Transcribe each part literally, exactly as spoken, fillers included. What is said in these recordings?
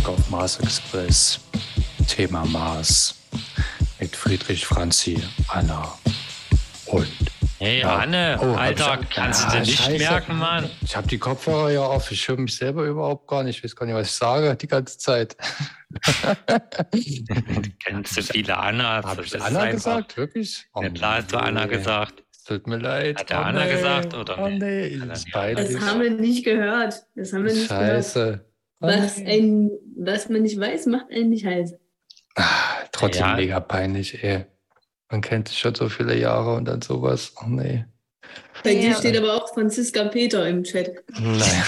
Zurück auf Mars Express. Thema Mars. Mit Friedrich, Franzi, Anna und... Hey, ja. Anne, oh, Alter, ich, kannst ah, du dir nicht Scheiße. merken, Mann? Ich habe die Kopfhörer ja auf. Ich höre mich selber überhaupt gar nicht. Ich weiß gar nicht, was ich sage die ganze Zeit. Kennst du viele Anna? Habe ich Anna gesagt? Wirklich? Oh, ja, klar hast du Anna gesagt. Tut mir leid. Hat der oh, Anna nee. gesagt oder oh, nicht? nee? Das Peinlich. Das haben wir nicht gehört. Das haben wir nicht Scheiße. gehört. Was, ein, was man nicht weiß, macht einen nicht heiß. Ah, trotzdem Ja. mega peinlich, ey. Man kennt sich schon so viele Jahre und dann sowas. Oh nee. Bei dir Ja. steht aber auch Franziska Peter im Chat. Nein.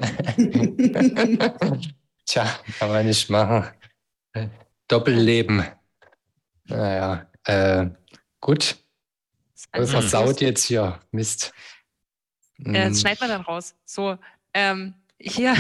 Tja, kann man nicht machen. Doppelleben. Naja, äh, gut. Also, Versaut jetzt hier. Mist. äh, das schneidet man dann raus. So, ähm, hier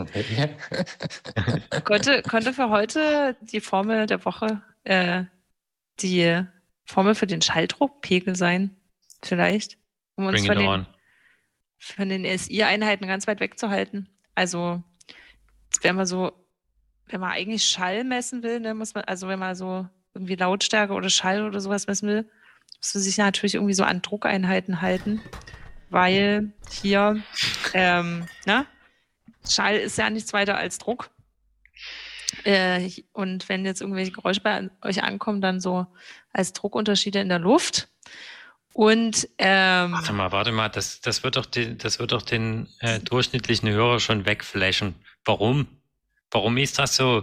konnte, konnte für heute die Formel der Woche äh, die Formel für den Schalldruckpegel sein. Vielleicht. Um uns Bring von it den, on. von den S I-Einheiten ganz weit wegzuhalten. Also, jetzt wenn man so, wenn man eigentlich Schall messen will, ne, muss man, also wenn man so irgendwie Lautstärke oder Schall oder sowas messen will, muss man sich natürlich irgendwie so an Druckeinheiten halten, weil hier, ähm, ne, Schall ist ja nichts weiter als Druck. Äh, und wenn jetzt irgendwelche Geräusche bei euch ankommen, dann so als Druckunterschiede in der Luft. Und ähm, Warte mal, warte mal, das, das wird doch den, das wird doch den äh, durchschnittlichen Hörer schon wegflashen. Warum? Warum ist das so?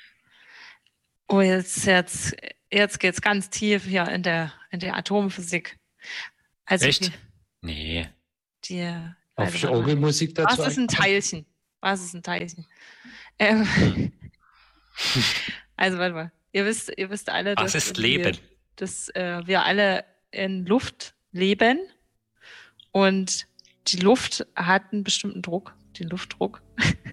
oh, jetzt, jetzt, jetzt geht's ganz tief hier in der, in der Atomphysik. Also Echt? Die, Nee. die, Auf also, die Orgelmusik was dazu. ist ein Teilchen? Was ist ein Teilchen? Ähm, also warte mal. Ihr wisst, ihr wisst alle, Was dass, ist wir, Leben? dass äh, wir alle in Luft leben und die Luft hat einen bestimmten Druck, den Luftdruck.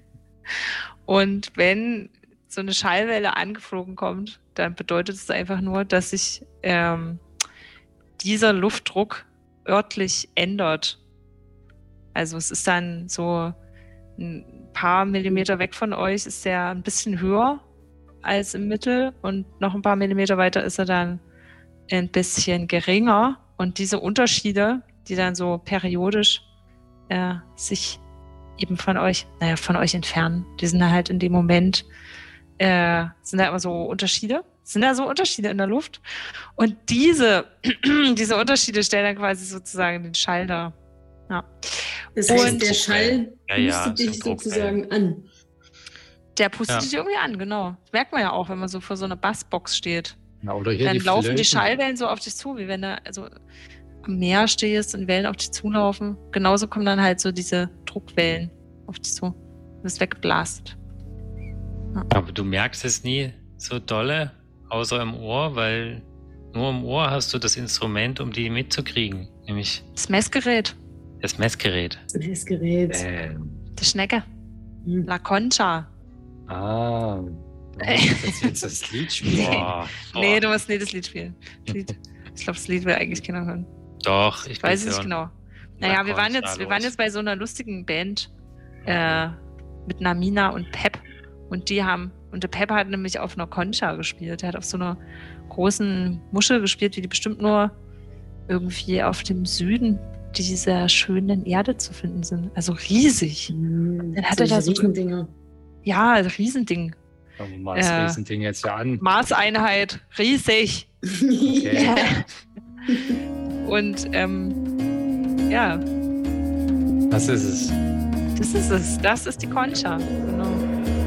Und wenn so eine Schallwelle angeflogen kommt, dann bedeutet es einfach nur, dass sich ähm, dieser Luftdruck örtlich ändert. Also es ist dann so ein paar Millimeter weg von euch ist er ein bisschen höher als im Mittel und noch ein paar Millimeter weiter ist er dann ein bisschen geringer. Und diese Unterschiede, die dann so periodisch äh, sich eben von euch, naja, von euch entfernen, die sind da halt in dem Moment, äh, sind da immer so Unterschiede, sind da so Unterschiede in der Luft. Und diese, diese Unterschiede stellen dann quasi sozusagen den Schall dar. Ja. Das heißt, Und- der Schall Ja, ja, pustet dich sind Druckwellen. sozusagen an. Der pustet Ja. dich irgendwie an, genau. Das merkt man ja auch, wenn man so vor so einer Bassbox steht. Na, oder hier Dann die laufen die Flöten. Schallwellen so auf dich zu, wie wenn du also am Meer stehst und Wellen auf dich zulaufen. Genauso kommen dann halt so diese Druckwellen auf dich zu. Du bist weggeblastet. Aber du merkst es nie so dolle, außer im Ohr, weil nur im Ohr hast du das Instrument, um die mitzukriegen, nämlich Das Messgerät, das Messgerät. Das Gerät. Ähm, die Schnecke, Hm. La Concha. ah. Du musst jetzt das Lied spielen. Boah, boah. Nee, du musst nicht das Lied spielen. Das Lied, ich glaube, das Lied will eigentlich keiner hören. Doch, ich Ich weiß es will's nicht hören. genau. Naja, Na, wir waren, komm, jetzt, da wir waren los. jetzt bei so einer lustigen Band äh, mit Namina und Pep. Und die haben, und der Pep hat nämlich auf einer Concha gespielt. Er hat auf so einer großen Muschel gespielt, wie die bestimmt nur irgendwie auf dem Süden dieser schönen Erde zu finden sind. Also riesig. Hm, Dann hat er solche da so- Riesendinger. Ja, also Riesending. Schauen wir mal das Äh, Riesending jetzt ja an. Maßeinheit, riesig. Okay. Und ähm, ja, Was ist es? das ist es. Das ist die Concha.